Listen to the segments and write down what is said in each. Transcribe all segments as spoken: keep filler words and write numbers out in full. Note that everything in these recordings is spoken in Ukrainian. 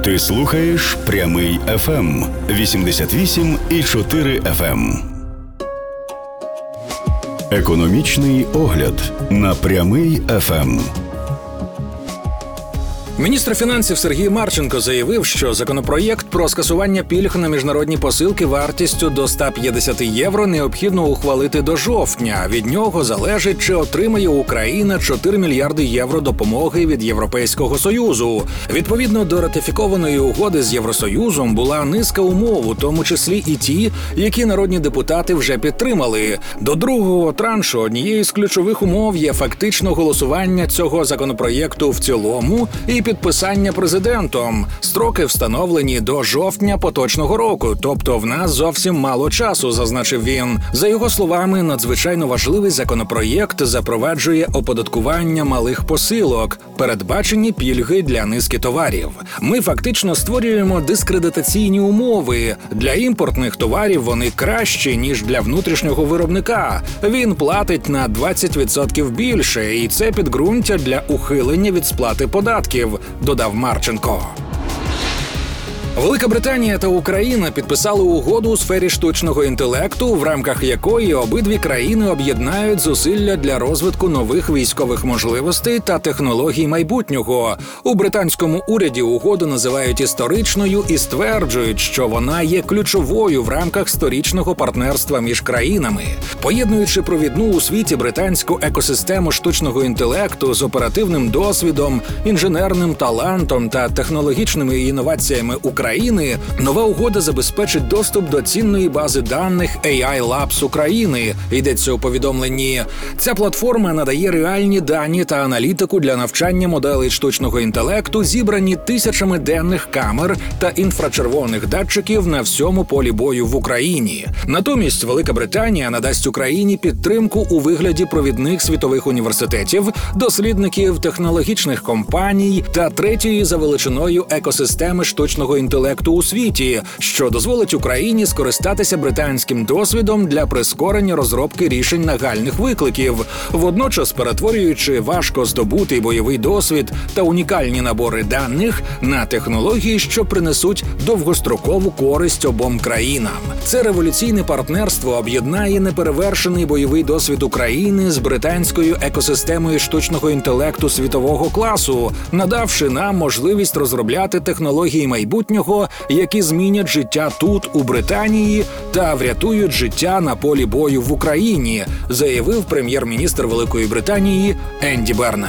Ти слухаєш Прямий еф ем вісімдесят вісім і чотири еф ем. Економічний огляд на Прямий еф ем. Міністр фінансів Сергій Марченко заявив, що законопроєкт про скасування пільг на міжнародні посилки вартістю до сто п'ятдесят євро необхідно ухвалити до жовтня. Від нього залежить, чи отримає Україна чотири мільярди євро допомоги від Європейського Союзу. Відповідно до ратифікованої угоди з Євросоюзом була низка умов, у тому числі і ті, які народні депутати вже підтримали. До другого траншу однією з ключових умов є фактично голосування цього законопроєкту в цілому і підписання президентом. Строки встановлені до жовтня поточного року, тобто в нас зовсім мало часу, зазначив він. За його словами, надзвичайно важливий законопроєкт запроваджує оподаткування малих посилок, передбачені пільги для низки товарів. Ми фактично створюємо дискредитаційні умови. Для імпортних товарів вони кращі, ніж для внутрішнього виробника. Він платить на двадцять відсотків більше, і це підґрунтя для ухилення від сплати податків, додав Марченко. Велика Британія та Україна підписали угоду у сфері штучного інтелекту, в рамках якої обидві країни об'єднають зусилля для розвитку нових військових можливостей та технологій майбутнього. У британському уряді угоду називають історичною і стверджують, що вона є ключовою в рамках сторічного партнерства між країнами. Поєднуючи провідну у світі британську екосистему штучного інтелекту з оперативним досвідом, інженерним талантом та технологічними інноваціями України, України, нова угода забезпечить доступ до цінної бази даних ей ай Labs України, йдеться у повідомленні. Ця платформа надає реальні дані та аналітику для навчання моделей штучного інтелекту, зібрані тисячами денних камер та інфрачервоних датчиків на всьому полі бою в Україні. Натомість Велика Британія надасть Україні підтримку у вигляді провідних світових університетів, дослідників технологічних компаній та третьої за величиною екосистеми штучного інтелекту інтелекту у світі, що дозволить Україні скористатися британським досвідом для прискорення розробки рішень нагальних викликів, водночас перетворюючи важко здобутий бойовий досвід та унікальні набори даних на технології, що принесуть довгострокову користь обом країнам. Це революційне партнерство об'єднає неперевершений бойовий досвід України з британською екосистемою штучного інтелекту світового класу, надавши нам можливість розробляти технології майбутнього, які змінять життя тут, у Британії, та врятують життя на полі бою в Україні, заявив прем'єр-міністр Великої Британії Енді Бернем.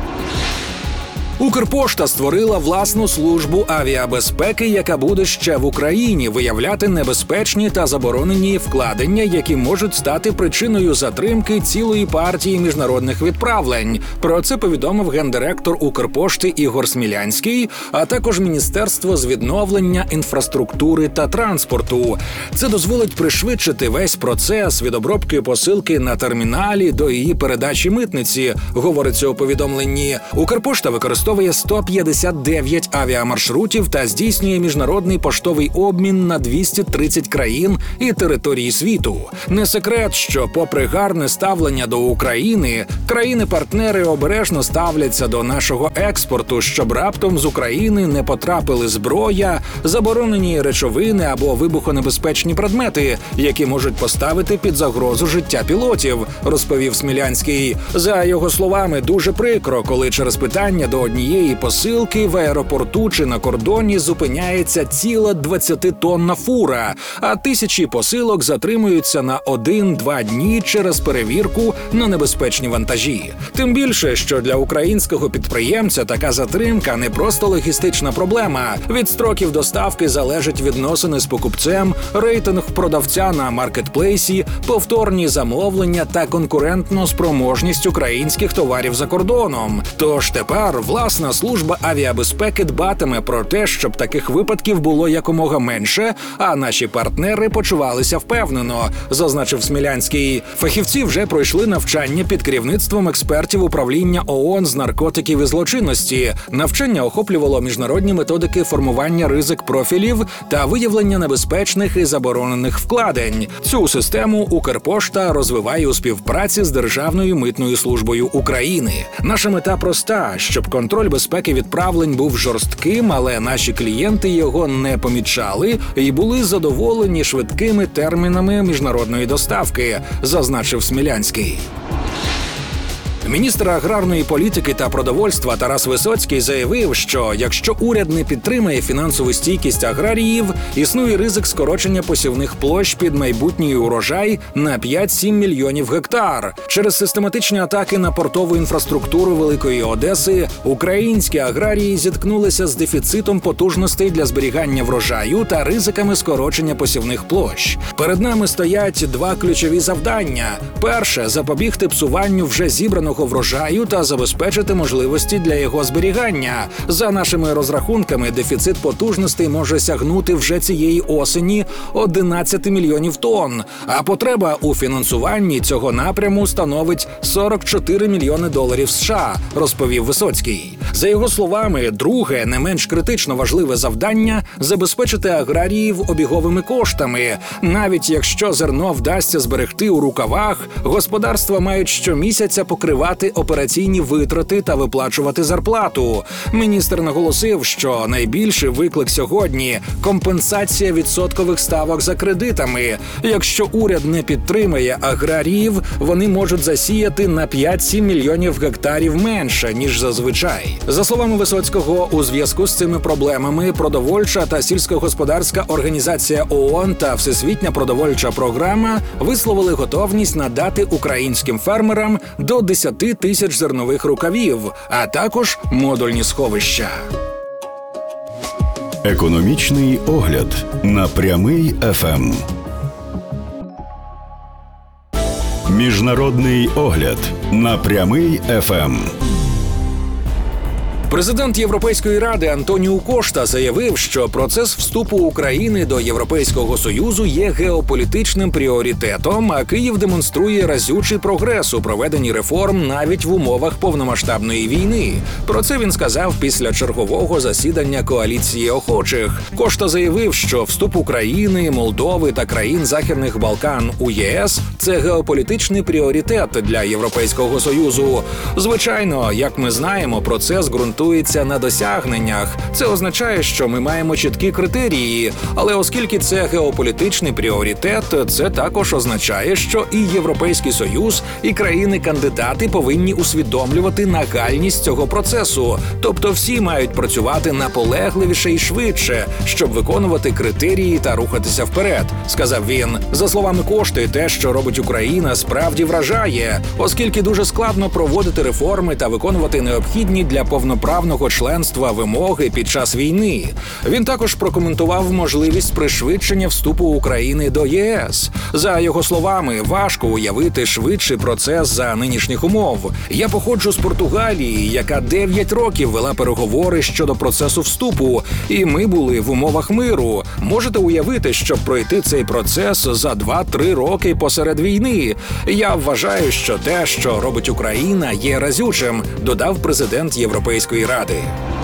Укрпошта створила власну службу авіабезпеки, яка буде ще в Україні виявляти небезпечні та заборонені вкладення, які можуть стати причиною затримки цілої партії міжнародних відправлень. Про це повідомив гендиректор Укрпошти Ігор Смілянський, а також Міністерство з відновлення інфраструктури та транспорту. Це дозволить пришвидшити весь процес від обробки посилки на терміналі до її передачі митниці, говориться у повідомленні. Укрпошта використовує сто п'ятдесят дев'ять авіамаршрутів та здійснює міжнародний поштовий обмін на двісті тридцять країн і територій світу. Не секрет, що попри гарне ставлення до України, країни-партнери обережно ставляться до нашого експорту, щоб раптом з України не потрапили зброя, заборонені речовини або вибухонебезпечні предмети, які можуть поставити під загрозу життя пілотів, розповів Смілянський. За його словами, дуже прикро, коли через питання до однієї посилки в аеропорту чи на кордоні зупиняється ціла двадцятитонна фура, а тисячі посилок затримуються на один-два дні через перевірку на небезпечні вантажі. Тим більше, що для українського підприємця така затримка не просто логістична проблема. Від строків доставки залежать відносини з покупцем, рейтинг продавця на маркетплейсі, повторні замовлення та конкурентну спроможність українських товарів за кордоном. Тож тепер власна служба авіабезпеки дбатиме про те, щоб таких випадків було якомога менше, а наші партнери почувалися впевнено, зазначив Смілянський. Фахівці вже пройшли навчання під керівництвом експертів управління ООН з наркотиків і злочинності. Навчання охоплювало міжнародні методики формування ризик-профілів та виявлення небезпечних і заборонених вкладень. Цю систему Укрпошта розвиває у співпраці з Державною митною службою України. Наша мета проста – щоб контроль контроль безпеки відправлень був жорстким, але наші клієнти його не помічали і були задоволені швидкими термінами міжнародної доставки, зазначив Смілянський. Міністр аграрної політики та продовольства Тарас Висоцький заявив, що якщо уряд не підтримає фінансову стійкість аграріїв, існує ризик скорочення посівних площ під майбутній урожай на п'ять-сім мільйонів гектар. Через систематичні атаки на портову інфраструктуру Великої Одеси українські аграрії зіткнулися з дефіцитом потужностей для зберігання врожаю та ризиками скорочення посівних площ. Перед нами стоять два ключові завдання. Перше – запобігти псуванню вже зібраного врожаю та забезпечити можливості для його зберігання. За нашими розрахунками, дефіцит потужностей може сягнути вже цієї осені одинадцять мільйонів тонн, а потреба у фінансуванні цього напряму становить сорок чотири мільйони доларів США, розповів Висоцький. За його словами, друге, не менш критично важливе завдання – забезпечити аграріїв обіговими коштами. Навіть якщо зерно вдасться зберегти у рукавах, господарства мають щомісяця покривати операційні витрати та виплачувати зарплату. Міністр наголосив, що найбільший виклик сьогодні – компенсація відсоткових ставок за кредитами. Якщо уряд не підтримає аграріїв, вони можуть засіяти на п'ять-сім мільйонів гектарів менше, ніж зазвичай. За словами Висоцького, у зв'язку з цими проблемами Продовольча та сільськогосподарська організація ООН та Всесвітня продовольча програма висловили готовність надати українським фермерам до десять тисяч зернових рукавів, а також модульні сховища. Економічний огляд на Прямий еф ем. Міжнародний огляд на Прямий еф ем. Президент Європейської ради Антоніу Кошта заявив, що процес вступу України до Європейського Союзу є геополітичним пріоритетом, а Київ демонструє разючий прогрес у проведенні реформ навіть в умовах повномасштабної війни. Про це він сказав після чергового засідання коаліції охочих. Кошта заявив, що вступ України, Молдови та країн Західних Балкан у ЄС – це геополітичний пріоритет для Європейського Союзу. Звичайно, як ми знаємо, процес ґрунтується на досягненнях. Це означає, що ми маємо чіткі критерії, але оскільки це геополітичний пріоритет, це також означає, що і Європейський Союз, і країни-кандидати повинні усвідомлювати нагальність цього процесу. Тобто всі мають працювати наполегливіше і швидше, щоб виконувати критерії та рухатися вперед, сказав він. За словами Кошти, те, що робить Україна, справді вражає, оскільки дуже складно проводити реформи та виконувати необхідні для повноправного членства вимоги під час війни. Він також прокоментував можливість пришвидшення вступу України до ЄС. За його словами, важко уявити швидший процес за нинішніх умов. Я походжу з Португалії, яка дев'ять років вела переговори щодо процесу вступу, і ми були в умовах миру. Можете уявити, щоб пройти цей процес за два-три роки посеред війни? Я вважаю, що те, що робить Україна, є разючим, додав президент Європейської ради.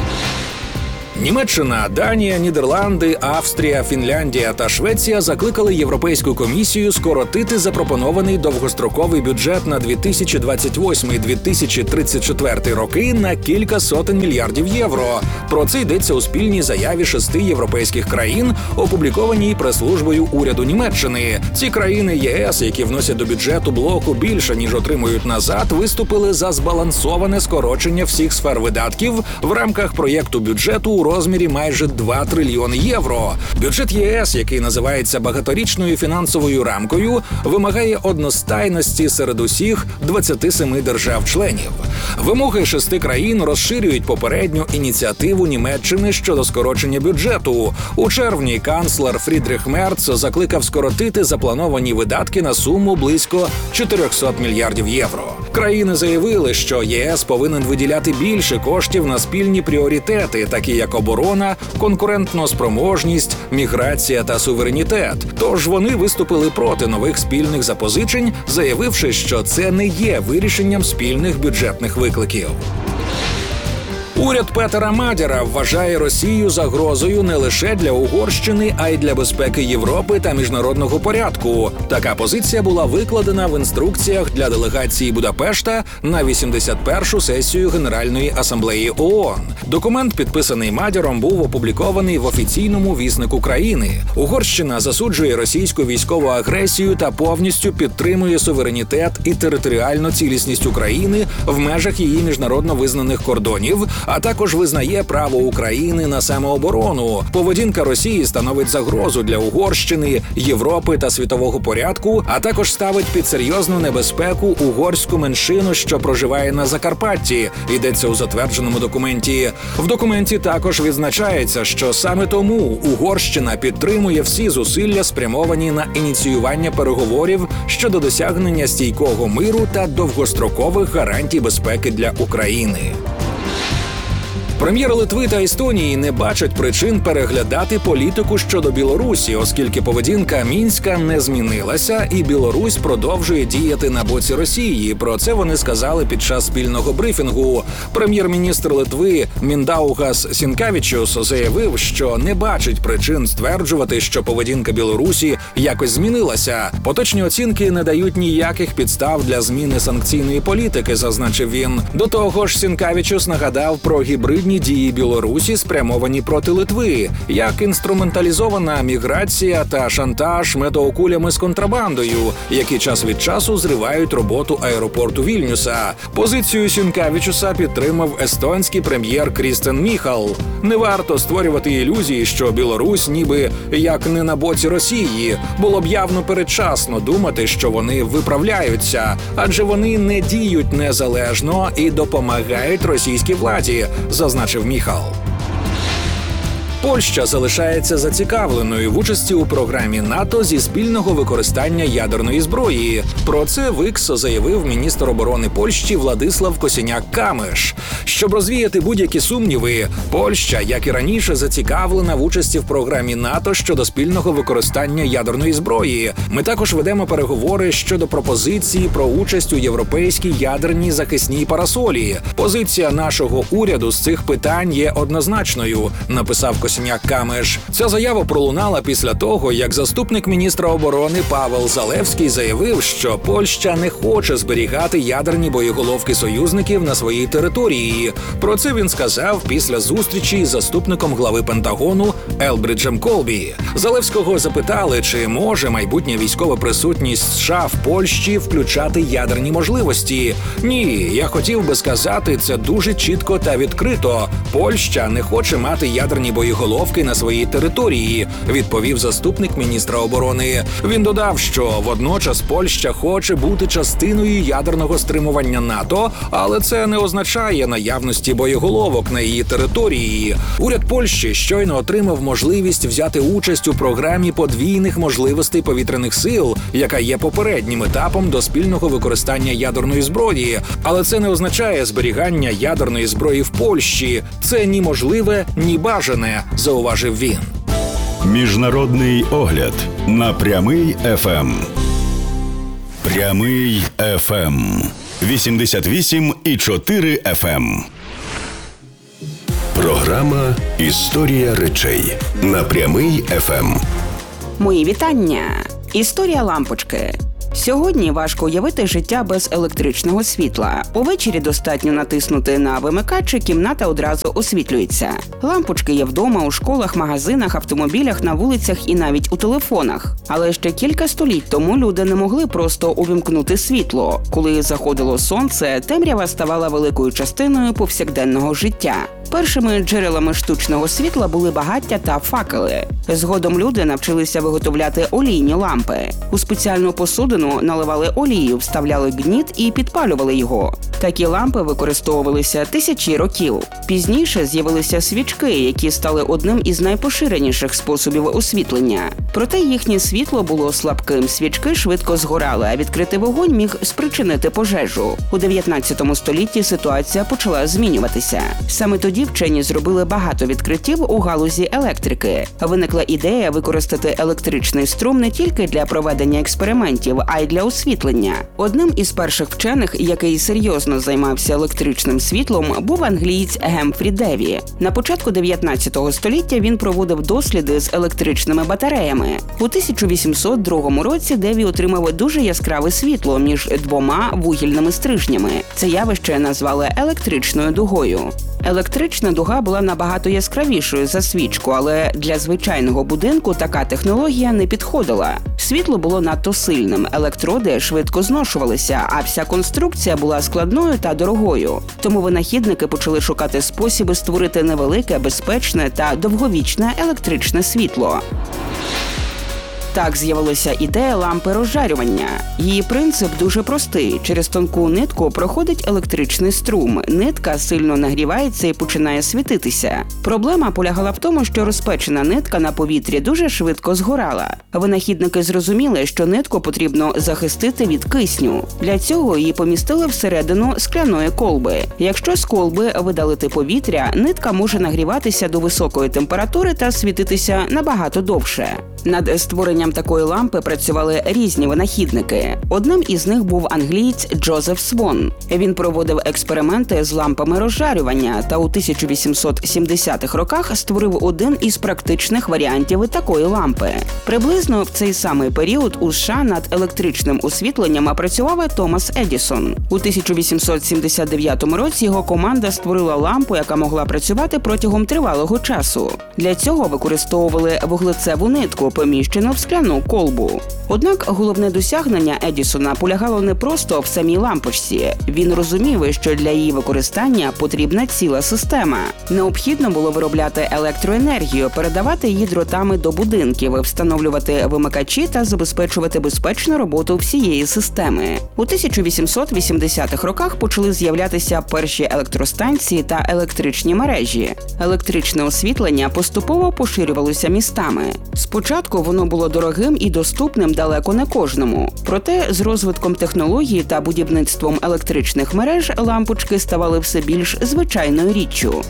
Німеччина, Данія, Нідерланди, Австрія, Фінляндія та Швеція закликали Європейську комісію скоротити запропонований довгостроковий бюджет на дві тисячі двадцять восьмий - дві тисячі тридцять четвертий роки на кілька сотень мільярдів євро. Про це йдеться у спільній заяві шести європейських країн, опублікованій прес-службою уряду Німеччини. Ці країни ЄС, які вносять до бюджету блоку більше, ніж отримують назад, виступили за збалансоване скорочення всіх сфер видатків в рамках проєкту бюджету у розмірі майже два трильйони євро. Бюджет ЄС, який називається багаторічною фінансовою рамкою, вимагає одностайності серед усіх двадцяти семи держав-членів. Вимоги шести країн розширюють попередню ініціативу Німеччини щодо скорочення бюджету. У червні канцлер Фрідріх Мерц закликав скоротити заплановані видатки на суму близько чотирьохсот мільярдів євро. Країни заявили, що ЄС повинен виділяти більше коштів на спільні пріоритети, такі як оборона, конкурентноспроможність, міграція та суверенітет. Тож вони виступили проти нових спільних запозичень, заявивши, що це не є вирішенням спільних бюджетних викликів. Уряд Петера Мадяра вважає Росію загрозою не лише для Угорщини, а й для безпеки Європи та міжнародного порядку. Така позиція була викладена в інструкціях для делегації Будапешта на вісімдесят першу сесію Генеральної асамблеї ООН. Документ, підписаний Мадяром, був опублікований в офіційному віснику країни. Угорщина засуджує російську військову агресію та повністю підтримує суверенітет і територіальну цілісність України в межах її міжнародно визнаних кордонів, а також визнає право України на самооборону. Поведінка Росії становить загрозу для Угорщини, Європи та світового порядку, а також ставить під серйозну небезпеку угорську меншину, що проживає на Закарпатті, йдеться у затвердженому документі. В документі також відзначається, що саме тому Угорщина підтримує всі зусилля, спрямовані на ініціювання переговорів щодо досягнення стійкого миру та довгострокових гарантій безпеки для України. Прем'єри Литви та Естонії не бачать причин переглядати політику щодо Білорусі, оскільки поведінка Мінська не змінилася і Білорусь продовжує діяти на боці Росії. Про це вони сказали під час спільного брифінгу. Прем'єр-міністр Литви Міндаугас Сінкевічус заявив, що не бачить причин стверджувати, що поведінка Білорусі якось змінилася. Поточні оцінки не дають ніяких підстав для зміни санкційної політики, зазначив він. До того ж, Сінкевічус нагадав про гібридні дії Білорусі, спрямовані проти Литви, як інструменталізована міграція та шантаж метеокулями з контрабандою, які час від часу зривають роботу аеропорту Вільнюса. Позицію Сінкевічуса підтримав естонський прем'єр Крістен Міхал. Не варто створювати ілюзії, що Білорусь ніби як не на боці Росії. Було б явно передчасно думати, що вони виправляються, адже вони не діють незалежно і допомагають російській владі, зазначив Міхал. Польща залишається зацікавленою в участі у програмі НАТО зі спільного використання ядерної зброї. Про це в Ікс заявив міністр оборони Польщі Владислав Косіняк-Камиш. Щоб розвіяти будь-які сумніви, Польща, як і раніше, зацікавлена в участі в програмі НАТО щодо спільного використання ядерної зброї. Ми також ведемо переговори щодо пропозиції про участь у європейській ядерній захисній парасолі. Позиція нашого уряду з цих питань є однозначною, написав Косіняк-Камиш. Ця заява пролунала після того, як заступник міністра оборони Павел Залевський заявив, що Польща не хоче зберігати ядерні боєголовки союзників на своїй території. Про це він сказав після зустрічі з заступником глави Пентагону Елбриджем Колбі. Залевського запитали, чи може майбутня військова присутність США в Польщі включати ядерні можливості. Ні, я хотів би сказати це дуже чітко та відкрито. Польща не хоче мати ядерні боєголовки на своїй території, відповів заступник міністра оборони. Він додав, що водночас Польща хоче бути частиною ядерного стримування НАТО, але це не означає наявності боєголовок на її території. Уряд Польщі щойно отримав можливість взяти участь у програмі подвійних можливостей повітряних сил, яка є попереднім етапом до спільного використання ядерної зброї. Але це не означає зберігання ядерної зброї в Польщі. Це ні можливе, ні бажане, зауважив він. Міжнародний огляд на Прямий еф ем. Прямий еф ем. вісімдесят вісім і чотири еф ем. Програма «Історія речей» на Прямий еф ем. Мої вітання. Історія лампочки. Сьогодні важко уявити життя без електричного світла. Увечері достатньо натиснути на вимикач, і кімната одразу освітлюється. Лампочки є вдома, у школах, магазинах, автомобілях, на вулицях і навіть у телефонах. Але ще кілька століть тому люди не могли просто увімкнути світло. Коли заходило сонце, темрява ставала великою частиною повсякденного життя. Першими джерелами штучного світла були багаття та факели. Згодом люди навчилися виготовляти олійні лампи. У спеціальну посудину наливали олію, вставляли гніт і підпалювали його. Такі лампи використовувалися тисячі років. Пізніше з'явилися свічки, які стали одним із найпоширеніших способів освітлення. Проте їхнє світло було слабким, свічки швидко згорали, а відкритий вогонь міг спричинити пожежу. У дев'ятнадцятому столітті ситуація почала змінюватися. Саме тоді Тоді вчені зробили багато відкриттів у галузі електрики. Виникла ідея використати електричний струм не тільки для проведення експериментів, а й для освітлення. Одним із перших вчених, який серйозно займався електричним світлом, був англієць Гемфрі Деві. На початку дев'ятнадцятого століття він проводив досліди з електричними батареями. У тисяча вісімсот другому році Деві отримав дуже яскраве світло між двома вугільними стрижнями. Це явище назвали електричною дугою. Електрична дуга була набагато яскравішою за свічку, але для звичайного будинку така технологія не підходила. Світло було надто сильним, електроди швидко зношувалися, а вся конструкція була складною та дорогою. Тому винахідники почали шукати спосіби створити невелике, безпечне та довговічне електричне світло. Так з'явилася ідея лампи розжарювання. Її принцип дуже простий. Через тонку нитку проходить електричний струм. Нитка сильно нагрівається і починає світитися. Проблема полягала в тому, що розпечена нитка на повітрі дуже швидко згорала. Винахідники зрозуміли, що нитку потрібно захистити від кисню. Для цього її помістили всередину скляної колби. Якщо з колби видалити повітря, нитка може нагріватися до високої температури та світитися набагато довше. Над створенням такої лампи працювали різні винахідники. Одним із них був англієць Джозеф Свон. Він проводив експерименти з лампами розжарювання та у тисяча вісімсот сімдесятих роках створив один із практичних варіантів такої лампи. Приблизно в цей самий період у США над електричним освітленням працював Томас Едісон. У тисяча вісімсот сімдесят дев'ятому році його команда створила лампу, яка могла працювати протягом тривалого часу. Для цього використовували вуглецеву нитку, поміщену в скляну колбу. Однак головне досягнення Едісона полягало не просто в самій лампочці. Він розумів, що для її використання потрібна ціла система. Необхідно було виробляти електроенергію, передавати її дротами до будинків, встановлювати вимикачі та забезпечувати безпечну роботу всієї системи. У тисяча вісімсот вісімдесятих роках почали з'являтися перші електростанції та електричні мережі. Електричне освітлення поступово поширювалося містами. Спочатку воно було дорогим і доступним далеко не кожному. Проте з розвитком технологій та будівництвом електричних мереж лампочки ставали все більш звичайною річчю.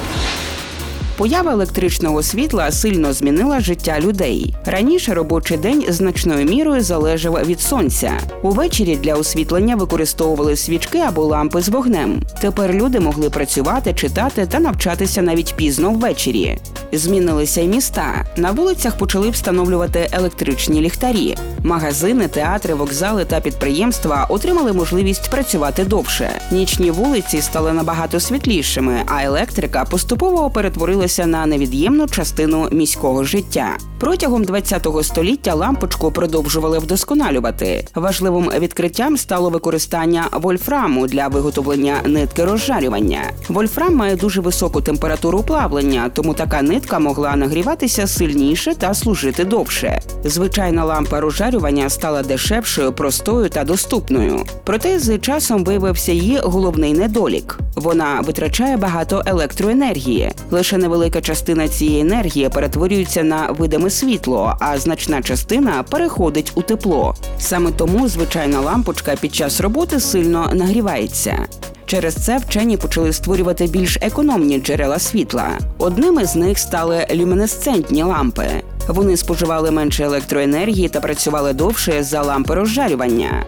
Поява електричного світла сильно змінила життя людей. Раніше робочий день значною мірою залежав від сонця. Увечері для освітлення використовували свічки або лампи з вогнем. Тепер люди могли працювати, читати та навчатися навіть пізно ввечері. Змінилися й міста. На вулицях почали встановлювати електричні ліхтарі. Магазини, театри, вокзали та підприємства отримали можливість працювати довше. Нічні вулиці стали набагато світлішими, а електрика поступово перетворилася на невід'ємну частину міського життя. Протягом ХХ століття лампочку продовжували вдосконалювати. Важливим відкриттям стало використання вольфраму для виготовлення нитки розжарювання. Вольфрам має дуже високу температуру плавлення, тому така нитка могла нагріватися сильніше та служити довше. Звичайна лампа розжарювання стала дешевшою, простою та доступною. Проте з часом виявився її головний недолік. Вона витрачає багато електроенергії. Лише невелика частина цієї енергії перетворюється на видиме світло, а значна частина переходить у тепло. Саме тому звичайна лампочка під час роботи сильно нагрівається. Через це вчені почали створювати більш економні джерела світла. Одними з них стали люмінесцентні лампи. Вони споживали менше електроенергії та працювали довше за лампи розжарювання.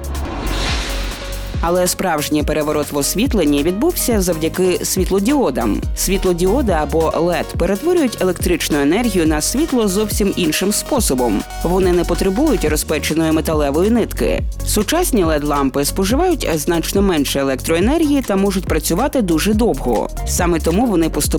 Але справжній переворот в освітленні відбувся завдяки світлодіодам. Світлодіоди або лед перетворюють електричну енергію на світло зовсім іншим способом. Вони не потребують розпеченої металевої нитки. Сучасні лед-лампи споживають значно менше електроенергії та можуть працювати дуже довго. Саме тому вони поступово